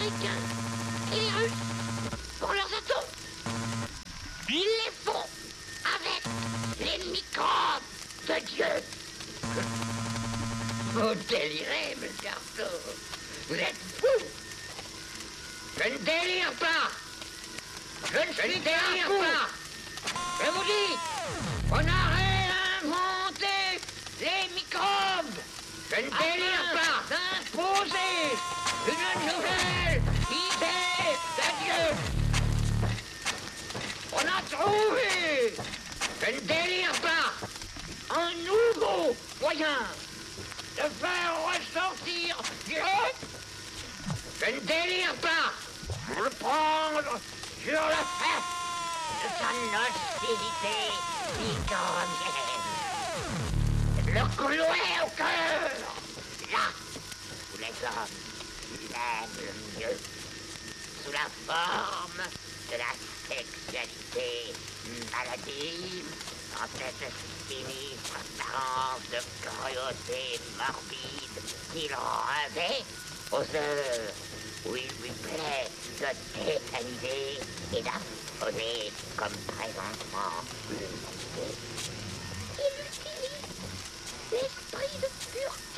Américains et les Russes pour leurs atomes. Ils les font avec les microbes de Dieu. Vous délirez, monsieur Artaud. Vous êtes fou. Je ne délire pas. Je ne délire pas. Je vous dis, on a réinventé les microbes. Je ne délire pas d'imposer une nouvelle idée de Dieu. On a trouvé, je ne délire pas, un nouveau moyen de faire ressortir Dieu. Je ne délire pas pour le prendre sur la face de sa nocivité microbienne. Le clouer au cœur, là où les hommes l'aiment le mieux, sous la forme de la sexualité maladive, dans cette sinistre apparence de cruauté morbide qu'il revêt aux heures où il lui plaît de tétaniser et d'affoler comme présentement l'humanité. Il utilise l'esprit de pure